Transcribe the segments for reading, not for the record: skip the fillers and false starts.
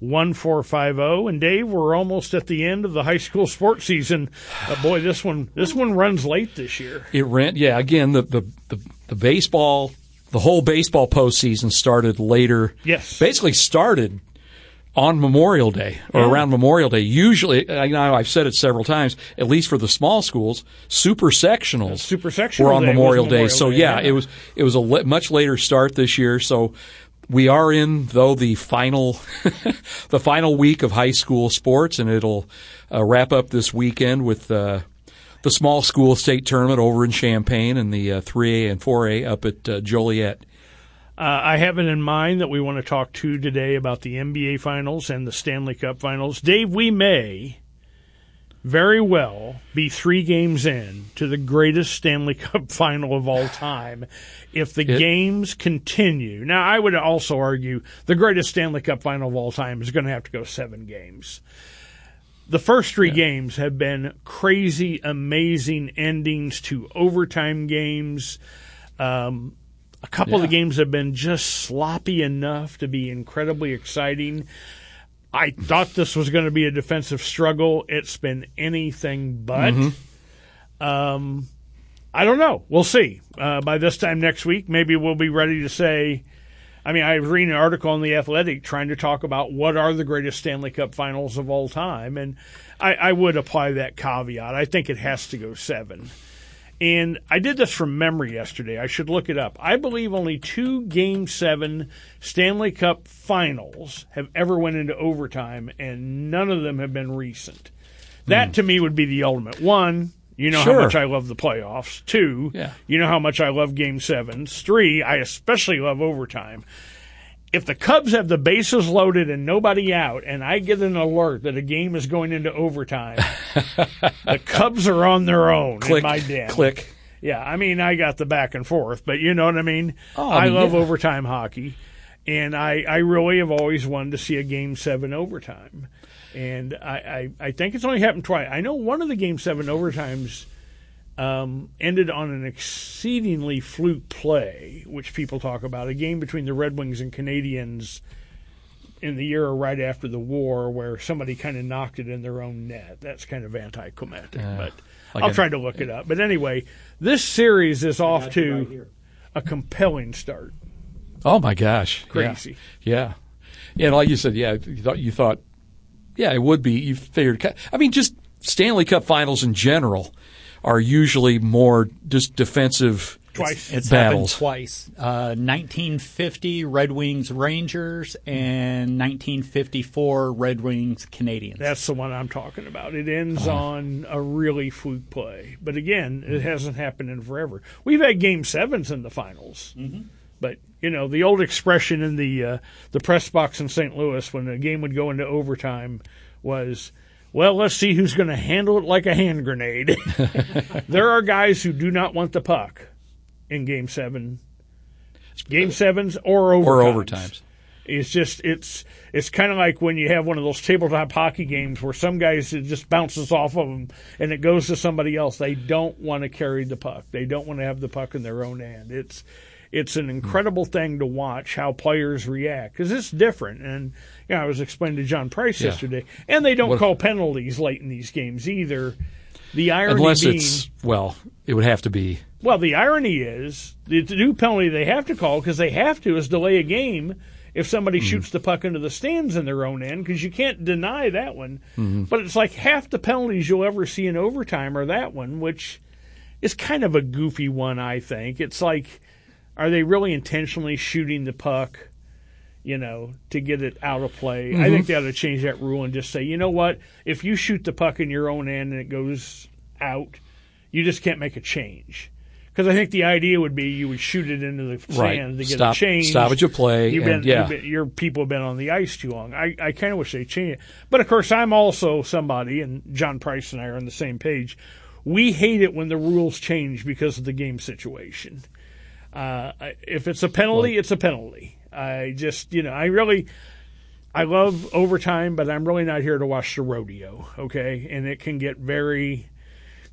1450. And Dave, we're almost at the end of the high school sports season. Boy, this one runs late this year. Again, the baseball, the whole baseball postseason started later. Yes, basically started on Memorial Day or around Memorial Day. Usually, I know I've said it several times, at least for the small schools, super sectionals were on Memorial Day. So it was a much later start this year. So we are in, though, the final the final week of high school sports, and it'll wrap up this weekend with the small school state tournament over in Champaign and the 3A and 4A up at Joliet. I have it in mind that we want to talk today about the NBA Finals and the Stanley Cup Finals. Dave, we may very well be 3 games in to the greatest Stanley Cup Final of all time if the games continue. Now, I would also argue the greatest Stanley Cup Final of all time is going to have to go 7 games. The first 3 games have been crazy, amazing endings to overtime games. A couple of the games have been just sloppy enough to be incredibly exciting. I thought this was going to be a defensive struggle. It's been anything but. I don't know. We'll see. By this time next week, maybe we'll be ready to say, I was reading an article in The Athletic trying to talk about what are the greatest Stanley Cup finals of all time, and I would apply that caveat. I think it has to go 7. And I did this from memory yesterday. I should look it up. I believe only 2 Game 7 Stanley Cup finals have ever went into overtime, and none of them have been recent. That, to me, would be the ultimate. 1, you know how much I love the playoffs. 2, you know how much I love Game 7s. 3, I especially love overtime. If the Cubs have the bases loaded and nobody out, and I get an alert that a game is going into overtime, the Cubs are on their own in my den. Click. Yeah, I got the back and forth, but you know what I mean? I love overtime hockey, and I really have always wanted to see a Game 7 overtime. And I think it's only happened twice. I know one of the Game 7 overtimes ended on an exceedingly fluke play, which people talk about, a game between the Red Wings and Canadiens in the era right after the war where somebody kind of knocked it in their own net. That's kind of anticlimactic, but I'll try to look it up. But anyway, this series is off to a compelling start. Oh, my gosh. Crazy. Yeah. And like you said, you thought, it would be. You figured, just Stanley Cup finals in general are usually more just defensive It's battles. Happened twice. 1950 Red Wings Rangers and 1954 Red Wings Canadiens. That's the one I'm talking about. It ends on a really fluke play. But again, it hasn't happened in forever. We've had Game 7s in the finals. But, the old expression in the press box in St. Louis when a game would go into overtime was, well, let's see who's going to handle it like a hand grenade. There are guys who do not want the puck in Game 7. Game 7s or overtimes. It's just it's kind of like when you have one of those tabletop hockey games where some guys, it just bounces off of them and it goes to somebody else. They don't want to carry the puck. They don't want to have the puck in their own hand. It's an incredible thing to watch how players react because it's different. And I was explaining to John Price yesterday, and they don't call penalties late in these games either. The irony it would have to be. Well, the irony is the new penalty they have to call because they have to is delay a game if somebody shoots the puck into the stands in their own end because you can't deny that one. But it's like half the penalties you'll ever see in overtime are that one, which is kind of a goofy one, I think. It's like, are they really intentionally shooting the puck, to get it out of play? I think they ought to change that rule and just say, you know what? If you shoot the puck in your own end and it goes out, you just can't make a change. Because I think the idea would be you would shoot it into the sand to get a change. Stoppage of play. Your people have been on the ice too long. I kind of wish they'd change it. But, of course, I'm also somebody, and John Price and I are on the same page, we hate it when the rules change because of the game situation. If it's a penalty, it's a penalty. I love overtime, but I'm really not here to watch the rodeo, okay? And it can get very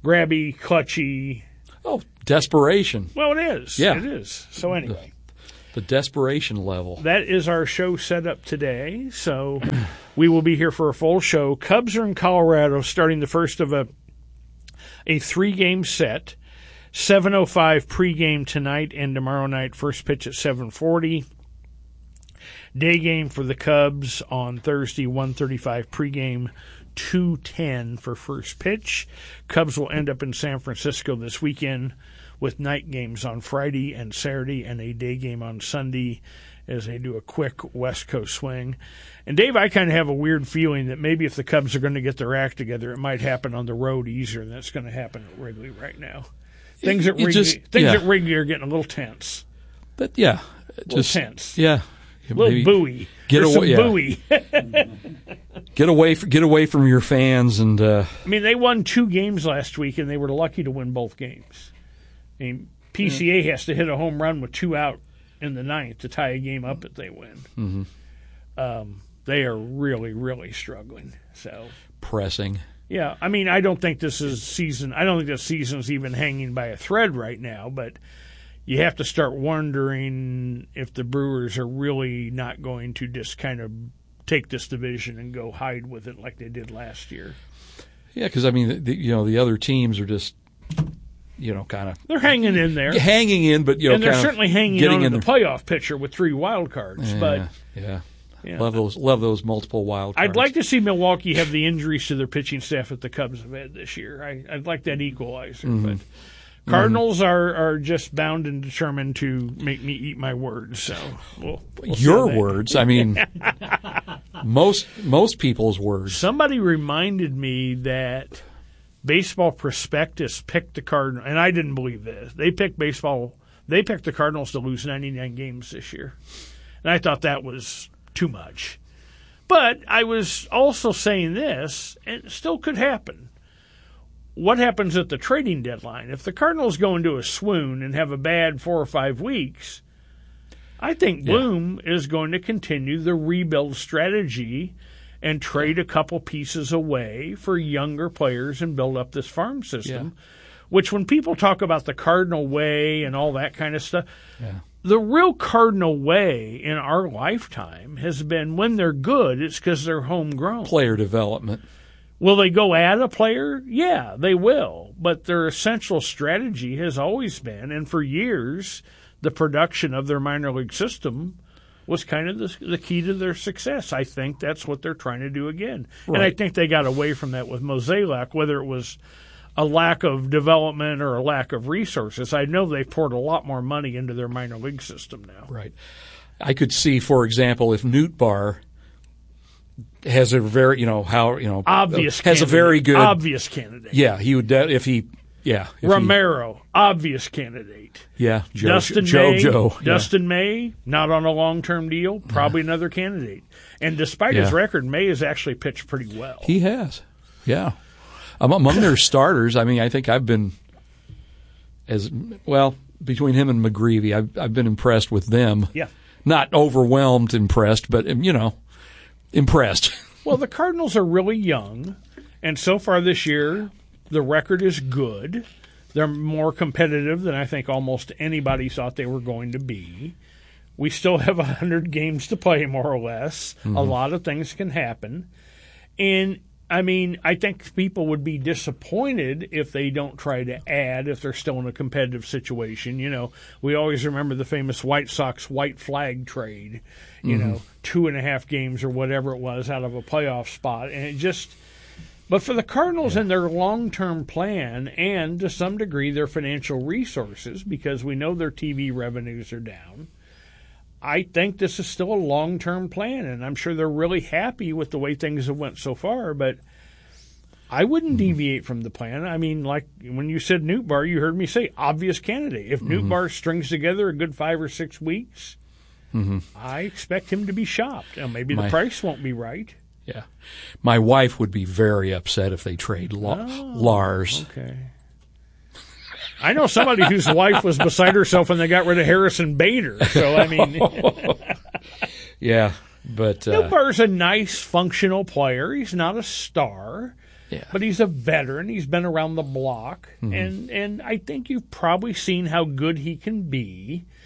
grabby, clutchy. Oh, desperation. Well, it is. Yeah. It is. So anyway. The desperation level. That is our show set up today. So we will be here for a full show. Cubs are in Colorado, starting the first of a 3-game set. 7:05 pregame tonight and tomorrow night. First pitch at 7:40. Day game for the Cubs on Thursday, 1:35 pregame, 2:10 for first pitch. Cubs will end up in San Francisco this weekend with night games on Friday and Saturday and a day game on Sunday as they do a quick West Coast swing. And, Dave, I kind of have a weird feeling that maybe if the Cubs are going to get their act together, it might happen on the road easier than it's going to happen at Wrigley right now. Things at Wrigley are getting a little tense. But, yeah. A little tense. Yeah. A little buoy. Get away. Yeah. Buoy. Get away from your fans. And I mean, they won 2 games last week, and they were lucky to win both games. I mean, PCA has to hit a home run with 2 out in the 9th to tie a game up if they win. Mm-hmm. They are really, really struggling. So pressing. Yeah, I mean, I don't think this season's even hanging by a thread right now, but you have to start wondering if the Brewers are really not going to just kind of take this division and go hide with it like they did last year. Yeah, because, I mean, the other teams are just, kind of... They're hanging in there. Hanging in, but, and they're certainly hanging on in the playoff picture with 3 wild cards. Yeah. Love those multiple wild cards. I'd like to see Milwaukee have the injuries to their pitching staff that the Cubs have had this year. I'd like that equalizer, but... Cardinals are just bound and determined to make me eat my words. So we'll your words. I mean, most people's words. Somebody reminded me that Baseball Prospectus picked the Cardinals, and I didn't believe this. They picked the Cardinals to lose 99 games this year, and I thought that was too much. But I was also saying this, and it still could happen. What happens at the trading deadline? If the Cardinals go into a swoon and have a bad 4 or 5 weeks, I think Bloom is going to continue the rebuild strategy and trade a couple pieces away for younger players and build up this farm system, which when people talk about the Cardinal way and all that kind of stuff, the real Cardinal way in our lifetime has been when they're good, it's because they're homegrown. Player development. Will they go add a player? Yeah, they will. But their essential strategy has always been, and for years, the production of their minor league system was kind of the key to their success. I think that's what they're trying to do again. Right. And I think they got away from that with Mozeliak, whether it was a lack of development or a lack of resources. I know they've poured a lot more money into their minor league system now. Right. I could see, for example, if Nootbaar has a very, obvious has candidate. A very good obvious candidate. Yeah, he would Romero, obvious candidate. Yeah, Dustin May, not on a long-term deal, probably another candidate. And despite his record, May has actually pitched pretty well. He has. Yeah. Among their starters, I mean, I think I've been between him and McGreevy, I've been impressed with them. Yeah. Not overwhelmed impressed, but impressed. Well, the Cardinals are really young, and so far this year, the record is good. They're more competitive than I think almost anybody thought they were going to be. We still have 100 games to play, more or less. Mm-hmm. A lot of things can happen. And, I mean, I think people would be disappointed if they don't try to add, if they're still in a competitive situation. We always remember the famous White Sox white flag trade. 2.5 games or whatever it was out of a playoff spot. And but for the Cardinals and their long-term plan and to some degree their financial resources, because we know their TV revenues are down, I think this is still a long-term plan, and I'm sure they're really happy with the way things have went so far, but I wouldn't deviate from the plan. I mean, like when you said Nootbaar, you heard me say obvious candidate. If Nootbaar strings together a good 5 or 6 weeks, I expect him to be shopped. Maybe the price won't be right. Yeah. My wife would be very upset if they trade Lars. Okay. I know somebody whose wife was beside herself when they got rid of Harrison Bader. So, I mean. Yeah, but. Nootbaar's a nice, functional player. He's not a star. Yeah. But he's a veteran. He's been around the block. And I think you've probably seen how good he can be.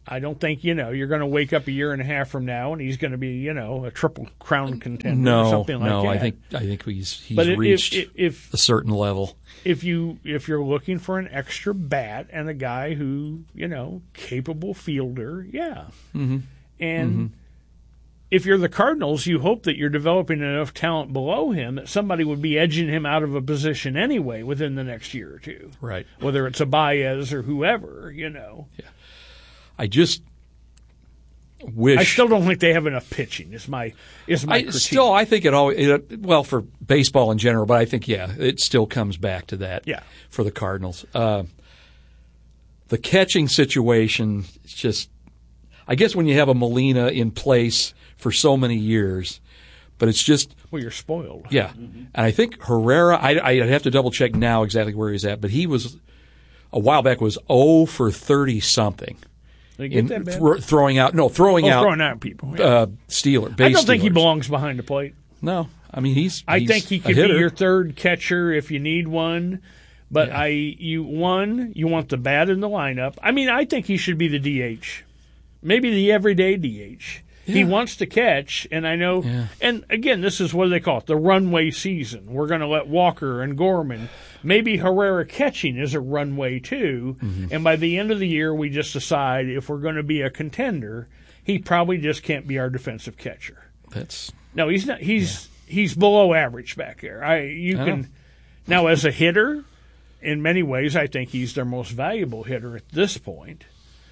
I don't think, you're going to wake up a year and a half from now and he's going to be, a Triple Crown contender or something like that. No, I think he's reached a certain level. If you're looking for an extra bat and a guy who, capable fielder, yeah. Mm-hmm. And if you're the Cardinals, you hope that you're developing enough talent below him that somebody would be edging him out of a position anyway within the next year or two. Right. Whether it's a Baez or whoever, Yeah. I just wish. I still don't think they have enough pitching. Is my critique. I think it always. Well, for baseball in general, but I think it still comes back to that. Yeah. For the Cardinals, the catching situation is just. I guess when you have a Molina in place for so many years, but it's just. Well, you're spoiled. Yeah, and I think Herrera. I'd have to double check now exactly where he's at, but he was a while back was 0 for 30 something. Throwing out people. Yeah. Stealer. I don't think he belongs behind the plate. No, I mean he's I think he could be your third catcher if you need one. But you want the bat in the lineup. I mean, I think he should be the DH, maybe the everyday DH. Yeah. He wants to catch, and I know. Yeah. And again, this is what they call it, the runway season. We're going to let Walker and Gorman. Maybe Herrera catching is a runway too, and by the end of the year, we just decide if we're going to be a contender, he probably just can't be our defensive catcher. No, he's not. He's below average back there. Now as a hitter, in many ways, I think he's their most valuable hitter at this point.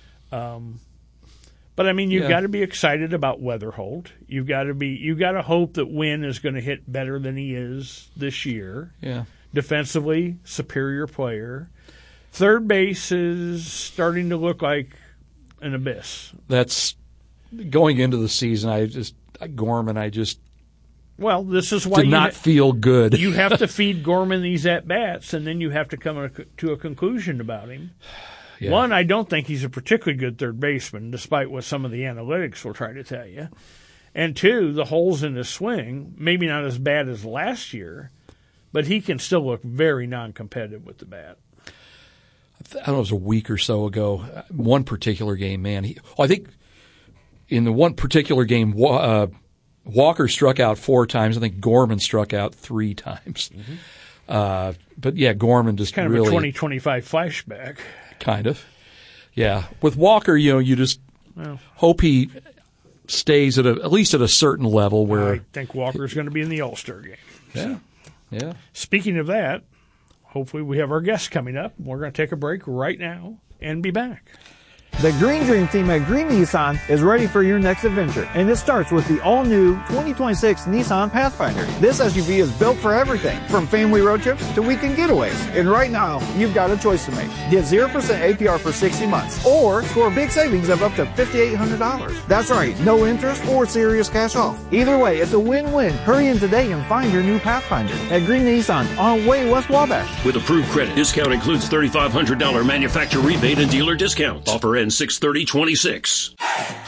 But I mean, you've got to be excited about Weatherholt. You've got to hope that Wynn is going to hit better than he is this year. Yeah. Defensively, superior player. Third base is starting to look like an abyss. That's going into the season. Gorman. Well, this is why did not feel good. You have to feed Gorman these at bats, and then you have to come to a conclusion about him. Yeah. One, I don't think he's a particularly good third baseman, despite what some of the analytics will try to tell you. And two, the holes in his swing, maybe not as bad as last year, but he can still look very non-competitive with the bat. I don't know, it was a week or so ago. One particular game, man. I think in the one particular game, Walker struck out 4 times. I think Gorman struck out 3 times. But yeah, Gorman just kind really of a 2025 flashback. Kind of, yeah. With Walker, you just hope he stays at least at a certain level where I think Walker's going to be in the All-Star game. Yeah, so. Yeah. Speaking of that, hopefully we have our guests coming up. We're going to take a break right now and be back. The Green Dream team at Green Nissan is ready for your next adventure, and it starts with the all-new 2026 Nissan Pathfinder. This SUV is built for everything, from family road trips to weekend getaways. And right now, you've got a choice to make. Get 0% APR for 60 months, or score big savings of up to $5,800. That's right, no interest or serious cash off. Either way, it's a win-win. Hurry in today and find your new Pathfinder at Green Nissan on Way West Wabash. With approved credit, discount includes $3,500 manufacturer rebate and dealer discounts. Offer ends 6/30/26.